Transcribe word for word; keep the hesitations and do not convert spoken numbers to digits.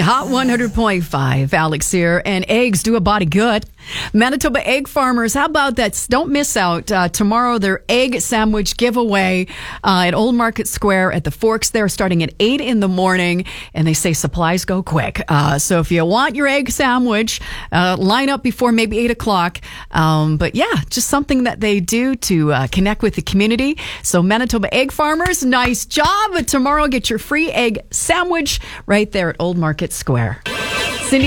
Hot one hundred point five, Alex here, and eggs do a body good. Manitoba egg farmers, how about that? Don't miss out. Uh, tomorrow, their egg sandwich giveaway uh, at Old Market Square at the Forks there, starting at eight in the morning, and they say supplies go quick. Uh, so if you want your egg sandwich, uh, line up before maybe eight o'clock. Um, but yeah, just something that they do to uh, connect with the community. So Manitoba egg farmers, nice job. Tomorrow, get your free egg sandwich right there at Old Market Square.